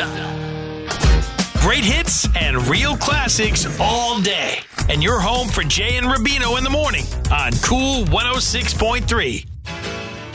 Great hits and real classics all day. And you're home for Jay and Rubino in the morning on Cool 106.3.